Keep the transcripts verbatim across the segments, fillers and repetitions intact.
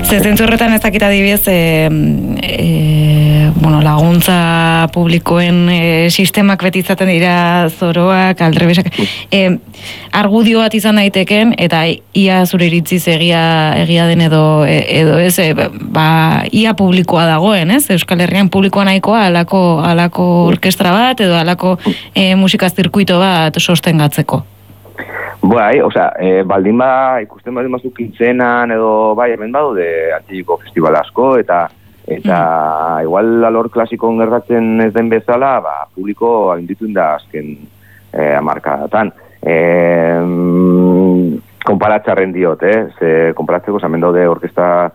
Ze zentzu horretan ez dakit adibidez, e, e, bueno, laguntza publikoen e, sistemak beti izaten dira zoroak, aldrebesak, e, argudio bat izan daiteken, eta ia zure iritziz egia, egia den edo, edo ez, e, ba, ia publikoa dagoen, ez? Euskal Herrian publikoa nahikoa, alako, alako orkestra bat, edo alako e, musika zirkuito bat sostengatzeko. Bai, osea, e, baldin ba, ikusten baldin bazuk intzenan edo, bai, hemen badu de antiliko festival asko, eta eta mm. igual alor klasikon gertatzen ez den bezala, ba, publiko agindituen da azken e, amarkadatan. E, konparatzarren diot, eh? Ze konparatzeko zamen daude orkesta,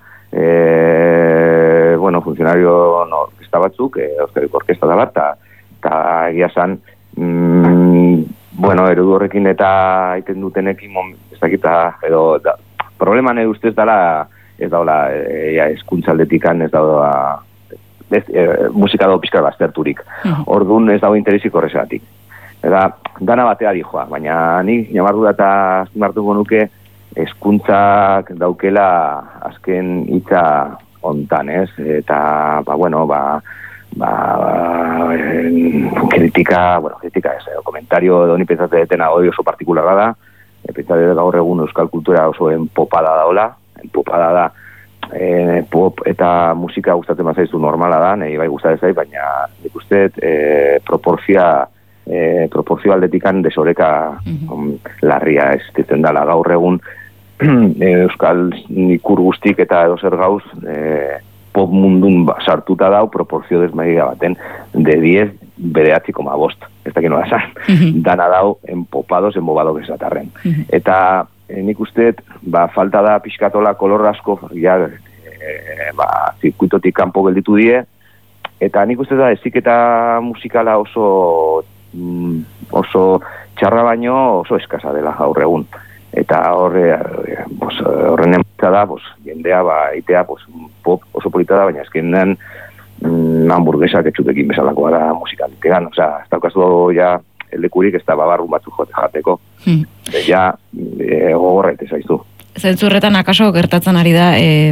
e, bueno, funtzionario no, orkesta batzuk, e, Euskadiko orkesta da bat, eta egia zan, mm, bueno, erudu horrekin eta aiten dutenekin, ez dakita, edo, da, problema nahi ustez dala, ez daula, e, eskuntzaldetikan, ez daula, ez, e, musika dago pixkar bazterturik. Uh-huh. Orduan ez dago interesik horrezatik. Eta, dana batea dijoa, baina ni, jamardu da eta aztimartuko nuke, eskuntzak daukela azken hitza ontan, ez? Eta, ba, bueno, ba, ba, kritika, bueno, kritika ez, komentario edo ni pentsate detena hori oso partikularra da, e, pentsate gaur egun euskal kultura oso enpopada daola, enpopada da, e, pop eta musika gustatzen bazaizu normala da, nahi bai gustatzen zait, baina nik usteet e, proporzia, e, proporzio aldetikan desoreka um, larria existitzen dela gaur egun euskal ikur guztik eta edo zer gauz, e, pop mundun sartuta dau proporzio desmedida baten de diez bederatzi koma bost, ez dakit nola esan, uh-huh. dana dau enpopados, enbobado bezatarren. Uh-huh. Eta eh, nik usteet, ba, falta da pixkatola kolor asko, ja, eh, ba, zirkuitotik kanpo gelditu die, eta nik usteet da eziketa musikala oso mm, oso txarra baino oso eskasa dela gaur egun. Eta horre, pues, horren ematza da, pues, jendea, ba, eitea, pues, pop oso polita da, baina eskenean mm, hamburguesak etxutekin bezalakoa da musikalitean. Osea, ez daukazu ja elekurik ez da babarrun batzuk jote jateko. Hmm. Ja, e, gogorraite zaizu. Zentzurretan akaso gertatzen ari da, e,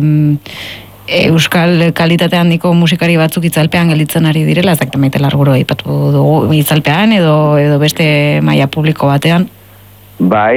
euskal kalitate handiko musikari batzuk itzalpean gelditzen ari direla, ez dakit Maite Larguro aipatu dugu itzalpean edo, edo beste maila publiko batean. Bai,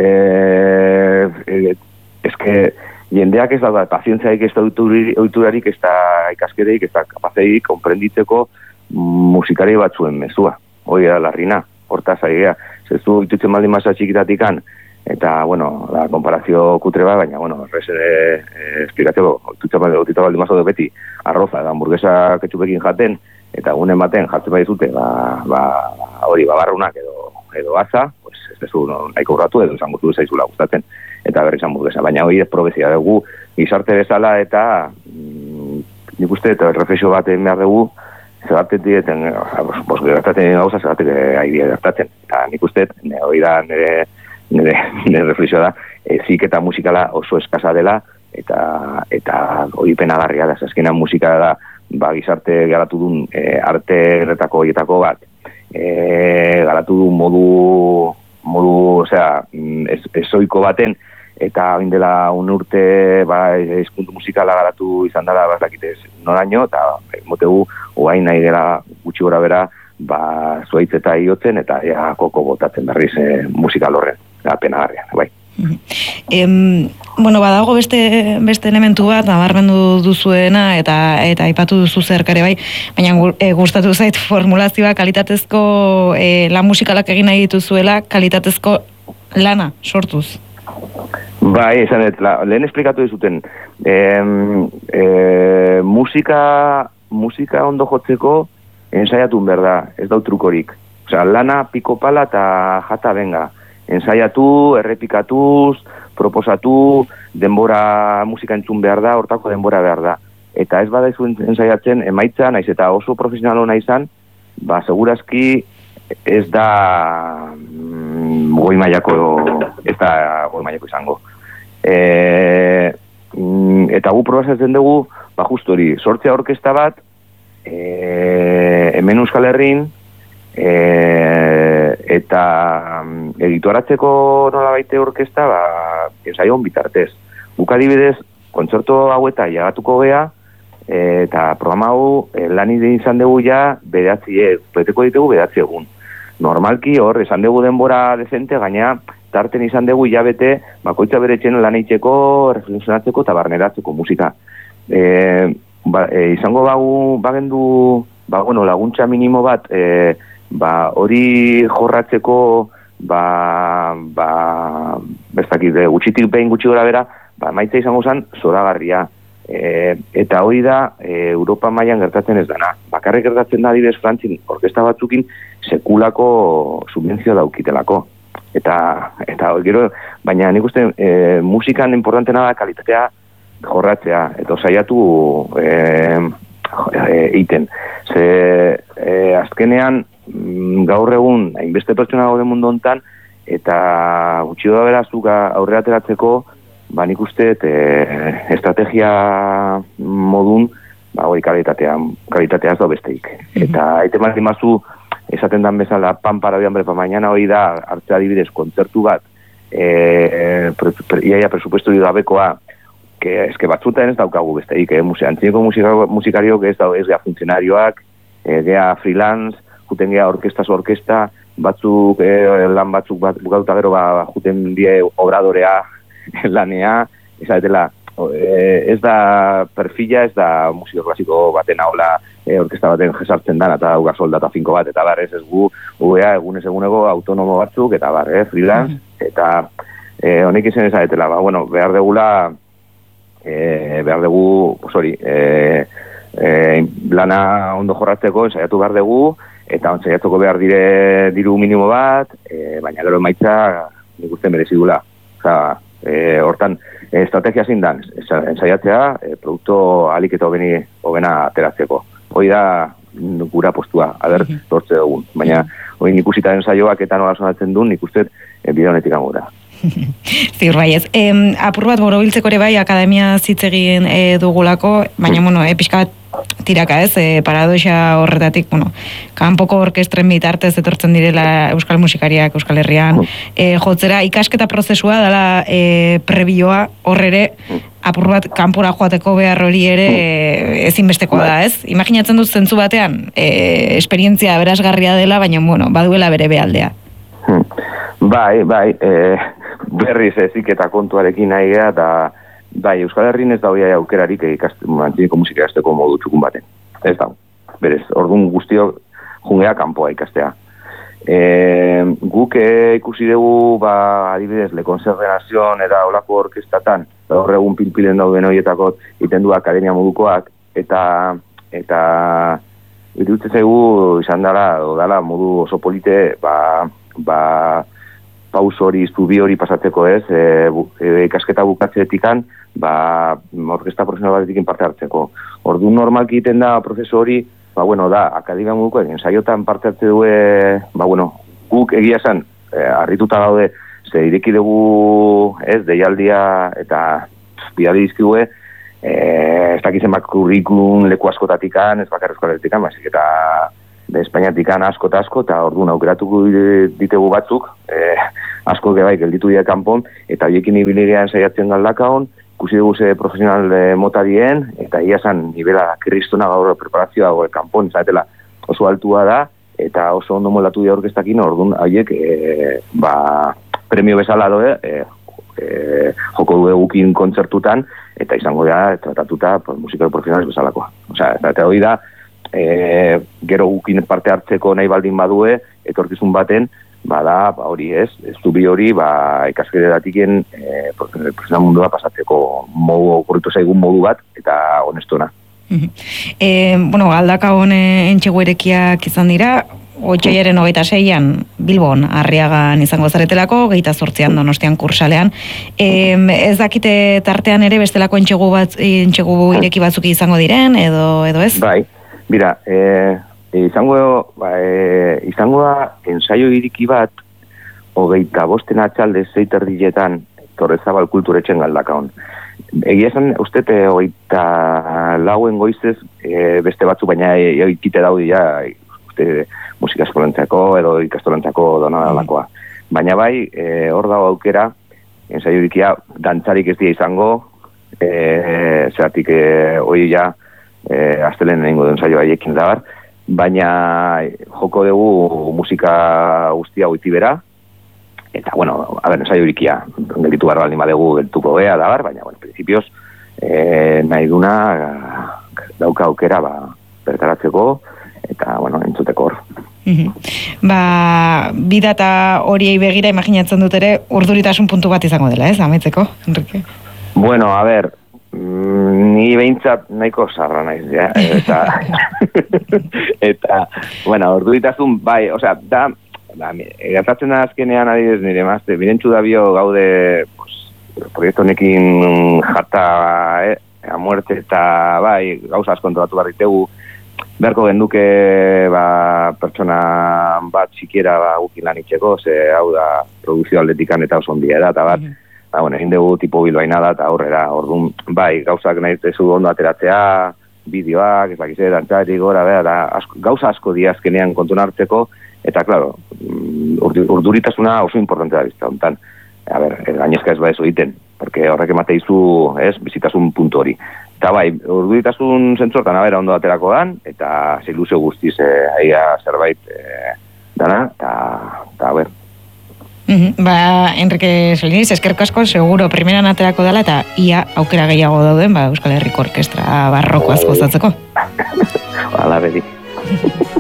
eh, eh, eske jendeak ez da pazientziarik, ez da oiturarik, ez da ikaskereik, ez da kapazeik konprenditzeko musikari batzuen mezua. Hoi da larrina, hortaz aigea. Zezu itutzen baldin masa txikitatikan, eta, bueno, la comparazio kutre ba, baina, bueno, errez ere eh, esplikatzeko, itutzen baldin masa beti, arroza, da hamburguesa ketxupekin jaten, eta egunen baten jartzen bai zute, ba, ba, hori babarrunak edo, edo atza, pues, ez dezu no, nahiko urratu edo izango zu zaizula gustatzen, eta berriz hamburguesa. Baina hori ez probezia dugu, gizarte bezala eta mm, nik uste, eta reflexio bat egin behar dugu, zergatik dieten, bos, gertatzen gauza, zergatik aidea gertatzen. Eta nik uste, hori da nire, nire, nire reflexio da, ezik eta musikala oso eskasa dela, eta eta hori penagarria da, azkenean musika da, ba, gizarte garatu duen e, arte erretako horietako bat, e, garatu duen modu, modu, osea, ez, ezoiko baten, eta hain dela un urte ba, eskuntu musikala garatu izan dela bazakitez noraino, eta motegu oain nahi dela gutxi gora bera ba, zuaitz eta iotzen, eta ja, koko botatzen berriz e, musikal horren, da penagarria, bai. Em, bueno, badago beste beste elementu bat nabarmendu duzuena eta eta aipatu duzu zerkare bai, baina e, gustatu zait formulazioa kalitatezko e, lan musikalak egin nahi dituzuela, kalitatezko lana sortuz. Bai, esan ez, la, lehen esplikatu dizuten, e, e, musika, musika ondo jotzeko ensaiatun behar da, ez dau trukorik. Osea, lana piko pala eta jata benga. Ensaiatu, errepikatuz, proposatu, denbora musika entzun behar da, hortako denbora behar da. Eta ez badaizu ensaiatzen, emaitza, naiz eta oso profesionalo nahi izan, ba, segurazki ez da mm, goi mailako, ez da goi mailako izango. E, mm, eta gu probazatzen dugu, ba, justu hori, sortzea orkesta bat, e, hemen Euskal Herrin, e, eta um, editoratzeko nola baite orkesta, ba, ensaion bitartez. Guk adibidez, kontzertu haueta jagatuko gea, eta programa hau e, lan izan dugu ja bedatzi, e, beteko ditugu bedatzi egun. Normalki hor, esan dugu denbora dezente, gaina tarten izan dugu hilabete bakoitza bere etxen lan eitxeko, reflexionatzeko eta barneratzeko musika. E, ba, e, izango bagu, bagendu, ba, bueno, laguntza minimo bat, e, ba, hori jorratzeko, ba, ba, bestakit, gutxitik behin gutxi gora bera, ba, maitza izango zen zoragarria. E, eta hori da e, Europa mailan gertatzen ez dana. Bakarrik gertatzen da adibidez Frantzin orkesta batzukin sekulako subentzio daukitelako. Eta, eta gero, baina nik uste e, musikan importantena da kalitatea jorratzea, eta saiatu e, eiten. Ze e, azkenean gaur egun hainbeste pertsona gaude mundu hontan, eta gutxi da berazuk aurrera ateratzeko, ba nik uste e, estrategia modun, ba hori kalitatea, kalitatea ez da besteik. Eta aite maldin mazu, esaten dan bezala, pan para hoy, hambre para mañana, hori da, hartzea adibidez, kontzertu bat, e, pre, pre, iaia presupuesto gabekoa, que eske batzutan ez daukagu besteik, eh? Muse, antzineko musika, musikariok ez da, ez gea funtzionarioak, e, gea freelance, juten gea orkestaz orkesta, batzuk, e, lan batzuk bat, bukatuta gero, ba, juten die obradorea, lanea, ez da, ez da perfila, ez da musiko klasiko baten aula, e, orkesta baten jesartzen dan, eta uga soldata finko bat, eta bar, ez ez gu, ugea, egunez eguneko autonomo batzuk, eta bar, eh, freelance, eta e, honek izan ezadetela, ba, bueno, behar degula, e, behar dugu, hori, e, e, lana ondo jorratzeko, ensaiatu behar dugu, eta ensaiatuko behar dire diru minimo bat, e, baina gero emaitza nik uste merezidula. Oza, e, hortan, e, estrategia zein dan, ensaiatzea, e, produktu alik eta hobeni, hobena ateratzeko. Hoi da gura postua, haber, tortze dugun. Baina, hori nik usita ensaioak eta nola sonatzen duen, nik uste e, bide honetik angura. Ziur baiez. E, apur bat borobiltzeko ere bai, akademia zitzegin e, dugulako, baina, bueno, e, pixka bat tiraka ez, e, paradoxa horretatik, bueno, kanpoko orkestren bitartez etortzen direla euskal musikariak Euskal Herrian, e, jotzera ikasketa prozesua dela e, prebioa horrere, apur bat kanpora joateko behar hori ere e, ezinbestekoa da, ez? Imaginatzen dut zentzu batean, e, esperientzia berazgarria dela, baina, bueno, baduela bere bealdea. Bai, bai, e, berriz ezik eta kontuarekin nahi geha, eta bai, Euskal Herrin ez da hori aukerarik antzineko musika ikasteko modu txukun baten. Ez da, berez, orduan guztiok jungea kanpoa ikastea. E, guk e, ikusi dugu, ba, adibidez, Le Concert de Nación eta olako orkestatan, gaur egun pilpilen dauden horietako iten du akademia modukoak, eta eta iruditzen zaigu izan dela, dala modu oso polite, ba, ba, paus hori, zubi hori pasatzeko ez, e, bu, e, ikasketa bukatzetikan, ba, orkesta profesional batetik parte hartzeko. Ordu normalki egiten da prozesu hori, ba, bueno, da, akademia moduko, ensaiotan parte hartze du, ba, bueno, guk egia esan, e, harrituta gaude, ze ireki dugu, ez, deialdia, eta bidali dizkigu, e, ez dakizen bak kurrikun leku askotatikan, ez bakar eskolaretikan, basik eta de Espainiatikan asko eta asko, eta orduan aukeratuko ditegu batzuk, e, asko gebaik gelditu dira kanpon, eta horiekin ibiligean saiatzen galdakaon, ikusi dugu ze profesional e, mota dien, eta ia zan, nivela kristona gaur preparazioa gaur kanpon, zaetela oso altua da, eta oso ondo moldatu dira orkestakin, orduan haiek, e, ba, premio bezala doe, e, e, joko du egukin kontzertutan, eta izango da, tratatuta, pues, musikal profesional bezalakoa. Osea, eta hori da, E, gero gukin parte hartzeko nahi baldin badue, etorkizun baten, bada, ba, hori ez, ez du bi hori, ba, ikaskeretatik-en e, profesional mundua pasatzeko modu, okurritu zaigun modu bat, eta honestona. E, bueno, aldaka hone entxeguerekiak izan dira, otsailaren hogeita seian Bilbon Arriagan izango zaretelako, geita zortzian Donostian Kursalean. E, ez dakite tartean ere bestelako entxegu, bat, entxegu ireki batzuk izango diren, edo, edo ez? Bai. Mira, eh, izango, ba, eh, izango da ensaio iriki bat hogeita bosten atxalde zeiterdiletan Torrezabal kulturetxen galdakaon. Egia esan, uste, hogeita lauen goizez eh, beste batzu, baina ikite daudi ja, uste, musika eskolentzako edo ikastolentzako donadalakoa. Baina bai, eh, hor dago aukera, ensaio irikia dantzarik ez dira izango, e, zeratik e, hoi ja e, astelen egingo den saio haiekin da bar, baina joko dugu musika guztia goiti bera, eta, bueno, a ber, ensaio irikia, gelitu barra baldin badegu geltuko bea da bar, baina, bueno, principios, e, nahi duna dauka aukera, ba, bertaratzeko, eta, bueno, entzuteko hor. Mm-hmm. Ba, bidata horiei begira imaginatzen dut ere urduritasun puntu bat izango dela, ez, amaitzeko, Enrique? Bueno, a ber, ni behintzat nahiko sarra naiz, ja, eta, eta, bueno, urduritasun, bai, osea, da, da gertatzen da azkenean adibidez nire mazte, birentzu da bio gaude, pues, proiektu honekin jata, eh, a muerte eta, bai, gauza asko kontrolatu barritegu, beharko genduke ba, pertsona bat txikiera ba, gukin lan itxeko, ze hau da produzio aldetikan eta oso ondia da, eta bat, mm-hmm. ba, bueno, egin dugu tipo bilbaina da, eta aurrera, orduan, bai, gauzak nahi tezu ondo ateratzea, bideoak, ez bakize, dantzatik gora, bera, da, asko, gauza asko diazkenean kontun hartzeko, eta, klaro, urduritasuna oso importante da bizta, ontan, a ber, gainezka ez ba ez egiten, porque horrek emateizu, ez, bizitasun puntu hori. Eta bai, urduritasun zentzortan abera ondo aterako dan, eta ilusio guztiz eh, aia zerbait eh, dana, eta a ber. Mm-hmm. Ba, Enrique Soliniz, eskerko asko, seguro primeran aterako dela, eta ia aukera gehiago dauden, ba, Euskal Herriko Orkestra barroko asko zatzeko. Hala, bedi.